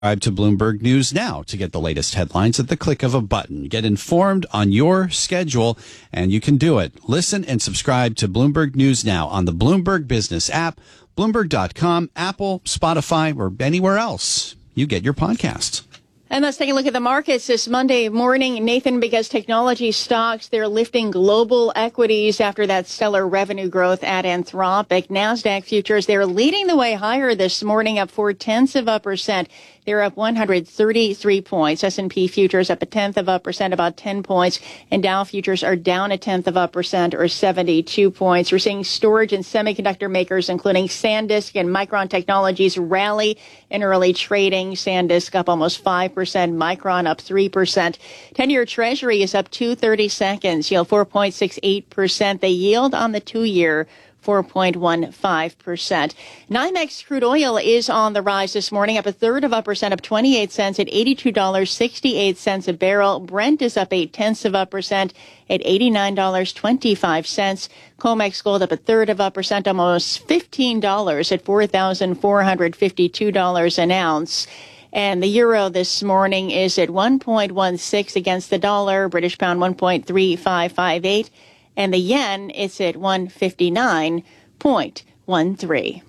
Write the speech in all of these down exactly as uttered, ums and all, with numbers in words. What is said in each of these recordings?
Subscribe to Bloomberg News Now to get the latest headlines at the click of a button. Get informed on your schedule, and you can do it. Listen and subscribe to Bloomberg News Now on the Bloomberg Business app, Bloomberg dot com, Apple, Spotify, or anywhere else you get your podcasts. And let's take a look at the markets this Monday morning, Nathan, because technology stocks, they're lifting global equities after that stellar revenue growth at Anthropic. NASDAQ futures, they're leading the way higher this morning, up four tenths of a percent. They're up one hundred thirty-three points. S and P futures up a tenth of a percent, about ten points. And Dow futures are down a tenth of a percent, or seventy-two points. We're seeing storage and semiconductor makers, including SanDisk and Micron Technologies, rally in early trading. SanDisk up almost five percent. Micron up three percent. ten-year Treasury is up two thirty-seconds. Yield four point six eight percent. The yield on the two-year four point one five percent. NYMEX crude oil is on the rise this morning, up a third of a percent, up twenty-eight cents at eighty-two dollars and sixty-eight cents a barrel. Brent is up eight tenths of a percent at eighty-nine dollars and twenty-five cents. COMEX gold up a third of a percent, almost fifteen dollars at four thousand four hundred fifty-two dollars an ounce. And the euro this morning is at one point one six against the dollar. British pound one point three five five eight. And the yen is at one fifty-nine point one three.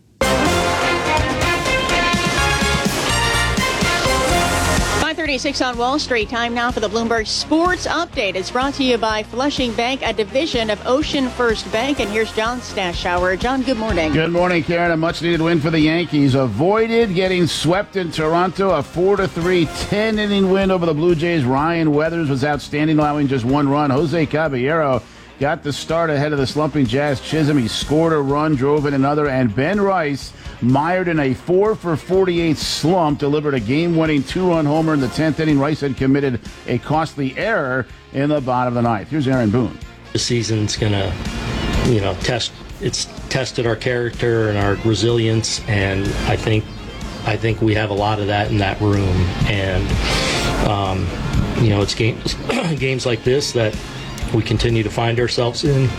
five thirty-six on Wall Street. Time now for the Bloomberg Sports Update. It's brought to you by Flushing Bank, a division of Ocean First Bank. And here's John Stashower. John, good morning. Good morning, Karen. A much-needed win for the Yankees. Avoided getting swept in Toronto. A four to three ten-inning win over the Blue Jays. Ryan Weathers was outstanding, allowing just one run. Jose Caballero got the start ahead of the slumping Jazz Chisholm. He scored a run, drove in another, and Ben Rice, mired in a four for forty-eight slump, delivered a game-winning two-run homer in the tenth inning. Rice had committed a costly error in the bottom of the ninth. Here's Aaron Boone. The season's gonna, you know, test. It's tested our character and our resilience, and I think, I think we have a lot of that in that room. And um, you know, it's games, games like this that we continue to find ourselves in,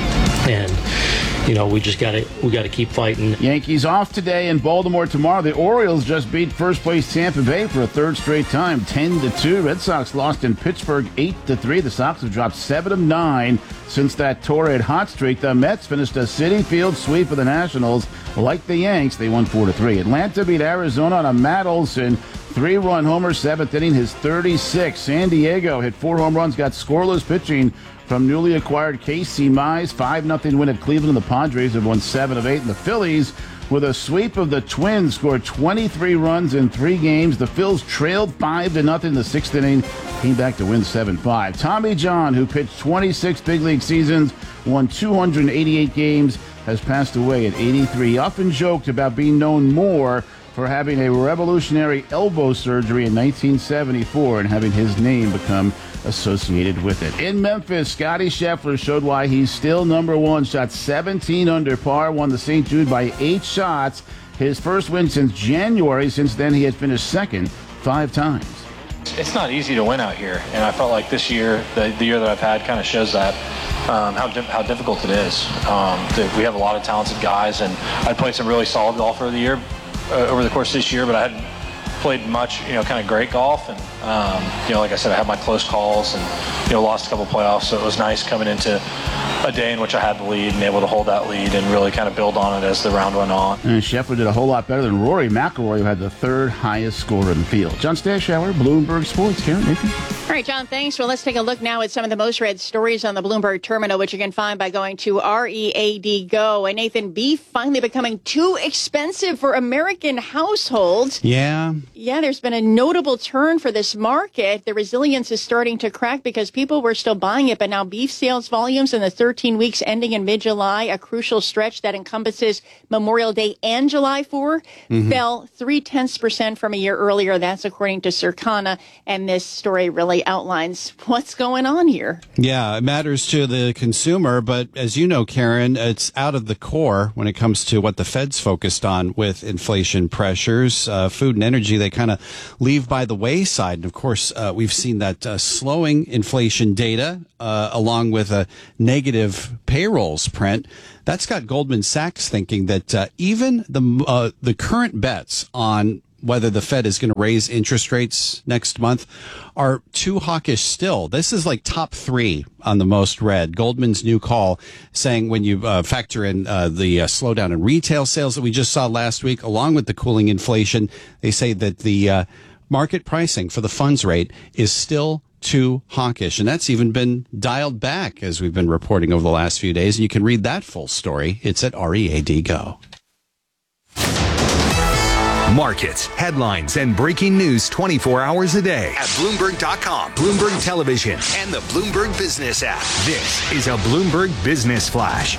and you know we just got to we got to keep fighting. Yankees off today in Baltimore tomorrow. The Orioles just beat first place Tampa Bay for a third straight time, ten to two. Red Sox lost in Pittsburgh eight to three. The Sox have dropped seven of nine since that torrid hot streak. The Mets finished a Citi Field sweep of the Nationals. Like the Yanks, they won four to three. Atlanta beat Arizona on a Matt Olson three-run homer, seventh inning, his thirty-sixth. San Diego hit four home runs, got scoreless pitching from newly acquired Casey Mize. five nothing win at Cleveland. The Padres have won seven of eight. And the Phillies, with a sweep of the Twins, scored twenty-three runs in three games. The Phils trailed five to nothing in the sixth inning, came back to win seven five. Tommy John, who pitched twenty-six big league seasons, won two hundred eighty-eight games, has passed away at eighty-three. He often joked about being known more for having a revolutionary elbow surgery in nineteen seventy-four and having his name become associated with it. In Memphis, Scotty Scheffler showed why he's still number one. Shot seventeen under par, won the Saint Jude by eight shots. His first win since January. Since then, he had finished second five times. It's not easy to win out here, and I felt like this year, the, the year that I've had, kind of shows that um, how di- how difficult it is. Um, that we have a lot of talented guys, and I played some really solid golf over the year. Uh, over the course of this year, but I hadn't played much, you know, kind of great golf. And, um, you know, like I said, I had my close calls and, you know, lost a couple playoffs. So it was nice coming into a day in which I had the lead and able to hold that lead and really kind of build on it as the round went on. And Scheffler did a whole lot better than Rory McIlroy, who had the third highest score in the field. John Stashower, Bloomberg Sports. Karen, Nathan. All right, John, thanks. Well, let's take a look now at some of the most read stories on the Bloomberg Terminal, which you can find by going to READ Go. And Nathan, beef finally becoming too expensive for American households. Yeah. Yeah, there's been a notable turn for this market. The resilience is starting to crack because people were still buying it, but now beef sales volumes in the thirteen weeks ending in mid-July, a crucial stretch that encompasses Memorial Day and July fourth, mm-hmm. fell three-tenths percent from a year earlier. That's according to Circana, and this story really outlines what's going on here. Yeah, it matters to the consumer, but as you know, Karen, it's out of the core when it comes to what the Fed's focused on with inflation pressures. Uh, food and energy, they kind of leave by the wayside. And of course, uh, we've seen that uh, slowing inflation data uh, along with a negative payrolls print. That's got Goldman Sachs thinking that uh, even the uh, the current bets on whether the Fed is going to raise interest rates next month are too hawkish still. This is like top three on the most read. Goldman's new call saying when you uh, factor in uh, the uh, slowdown in retail sales that we just saw last week, along with the cooling inflation, they say that the uh, market pricing for the funds rate is still too hawkish. And that's even been dialed back, as we've been reporting over the last few days. And you can read that full story. It's at R E A D Go. Markets, headlines, and breaking news twenty-four hours a day at Bloomberg dot com, Bloomberg Television, and the Bloomberg Business app. This is a Bloomberg Business Flash.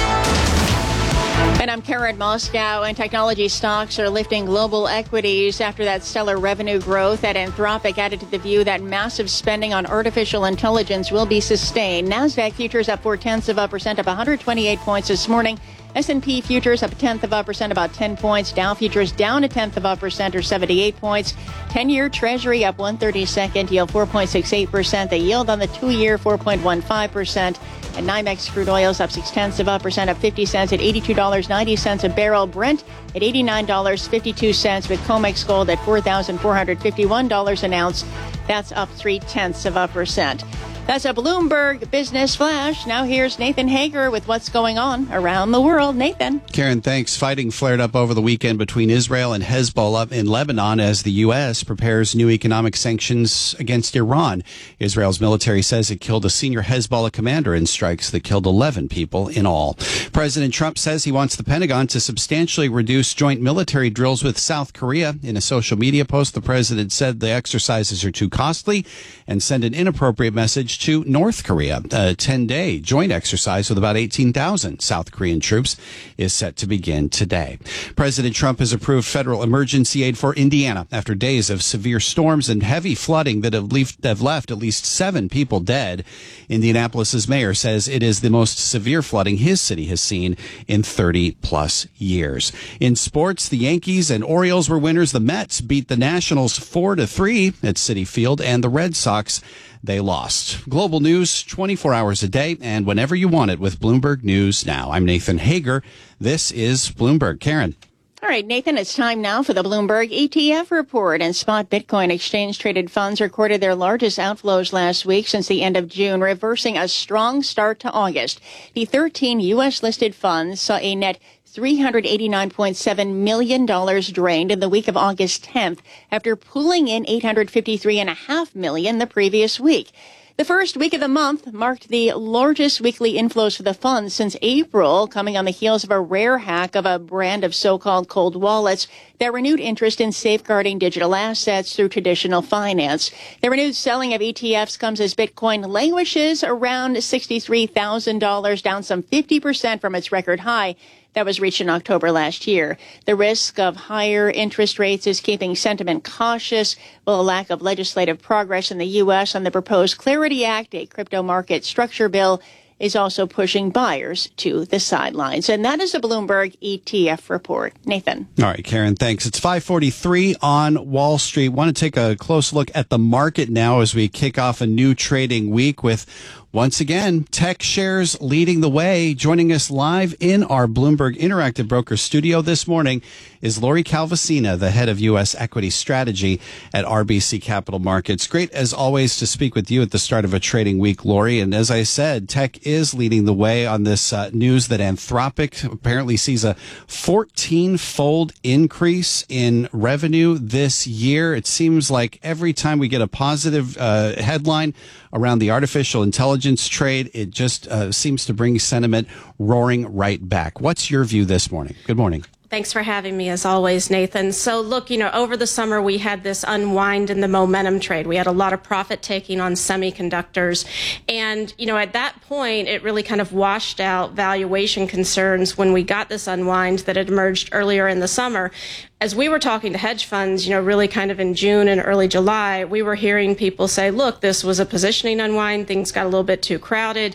And I'm Karen Moscow, and technology stocks are lifting global equities after that stellar revenue growth at Anthropic added to the view that massive spending on artificial intelligence will be sustained. NASDAQ futures up four-tenths of a percent, up one hundred twenty-eight points this morning. S and P futures up a tenth of a percent, about ten points. Dow futures down a tenth of a percent, or seventy-eight points. ten-year Treasury up one thirty-second, yield four point six eight percent. The yield on the two-year four point one five percent. And NYMEX crude oil's up six tenths of a percent, up fifty cents at eighty-two dollars and ninety cents a barrel. Brent at eighty-nine dollars and fifty-two cents, with COMEX gold at four thousand four hundred fifty-one dollars an ounce. That's up three tenths of a percent. That's a Bloomberg Business Flash. Now here's Nathan Hager with what's going on around the world. Nathan. Karen, thanks. Fighting flared up over the weekend between Israel and Hezbollah in Lebanon as the U S prepares new economic sanctions against Iran. Israel's military says it killed a senior Hezbollah commander in strikes that killed eleven people in all. President Trump says he wants the Pentagon to substantially reduce joint military drills with South Korea. In a social media post, the president said the exercises are too costly and send an inappropriate message to North Korea. A ten-day joint exercise with about eighteen thousand South Korean troops is set to begin today. President Trump has approved federal emergency aid for Indiana after days of severe storms and heavy flooding that have left, have left at least seven people dead. Indianapolis's mayor says it is the most severe flooding his city has seen in thirty plus years. In sports, the Yankees and Orioles were winners. The Mets beat the Nationals four to three at Citi Field, and the Red Sox, they lost. Global news twenty-four hours a day and whenever you want it with Bloomberg News Now. I'm Nathan Hager. This is Bloomberg. Karen. All right, Nathan, it's time now for the Bloomberg E T F report. And spot Bitcoin exchange-traded funds recorded their largest outflows last week since the end of June, reversing a strong start to August. The thirteen U S-listed funds saw a net three hundred eighty-nine point seven million dollars drained in the week of August tenth after pulling in eight hundred fifty-three point five million dollars the previous week. The first week of the month marked the largest weekly inflows for the fund since April, coming on the heels of a rare hack of a brand of so-called cold wallets that renewed interest in safeguarding digital assets through traditional finance. The renewed selling of E T Fs comes as Bitcoin languishes around sixty-three thousand dollars, down some fifty percent from its record high that was reached in October last year. The risk of higher interest rates is keeping sentiment cautious, while a lack of legislative progress in the U S on the proposed Clarity Act, a crypto market structure bill, is also pushing buyers to the sidelines. And that is a Bloomberg E T F report. Nathan. All right, Karen, thanks. It's five forty-three on Wall Street. Want to take a close look at the market now as we kick off a new trading week with, once again, tech shares leading the way. Joining us live in our Bloomberg Interactive Broker studio this morning is Lori Calvasina, the head of U S equity strategy at R B C Capital Markets. Great, as always, to speak with you at the start of a trading week, Lori. And as I said, tech is leading the way on this uh, news that Anthropic apparently sees a fourteen-fold increase in revenue this year. It seems like every time we get a positive uh, headline around the artificial intelligence trade, it just uh, seems to bring sentiment roaring right back. What's your view this morning? Good morning. Thanks for having me, as always, Nathan. So, look, you know, over the summer, we had this unwind in the momentum trade. We had a lot of profit taking on semiconductors. And, you know, at that point, it really kind of washed out valuation concerns when we got this unwind that had emerged earlier in the summer. As we were talking to hedge funds, you know, really kind of in June and early July, we were hearing people say, look, this was a positioning unwind. Things got a little bit too crowded.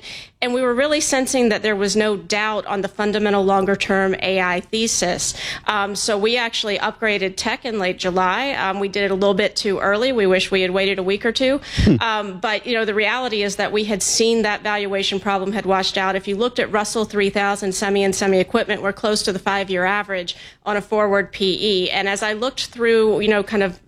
and we were really sensing that there was no doubt on the fundamental longer-term A I thesis. Um, so we actually upgraded tech in late July. Um, we did it a little bit too early. We wish we had waited a week or two. Um, but, you know, the reality is that we had seen that valuation problem had washed out. If you looked at Russell three thousand semi and semi-equipment, we're close to the five-year average on a forward P E. And as I looked through, you know, kind of